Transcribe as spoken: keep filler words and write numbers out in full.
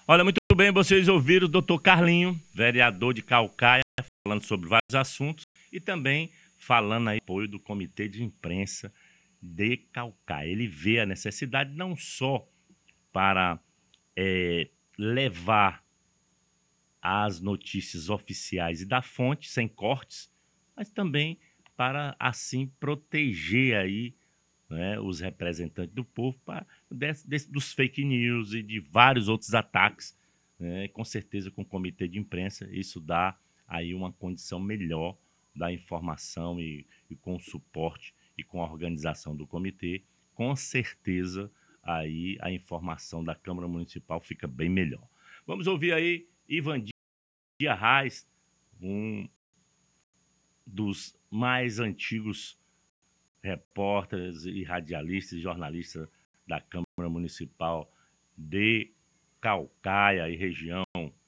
Olha, muito bem, vocês ouviram o doutor Carlinho, vereador de Caucaia, falando sobre vários assuntos e também falando aí apoio do Comitê de Imprensa de Caucaia. Ele vê a necessidade não só para é, levar as notícias oficiais e da fonte, sem cortes, mas também para, assim, proteger aí, né, os representantes do povo para, desse, desse, dos fake news e de vários outros ataques, né, com certeza com o comitê de imprensa isso dá aí uma condição melhor da informação e, e com o suporte e com a organização do comitê, com certeza aí a informação da Câmara Municipal fica bem melhor. Vamos ouvir aí Ivan Dias, um dos mais antigos repórteres e radialistas e jornalistas da Câmara Municipal de Caucaia e região.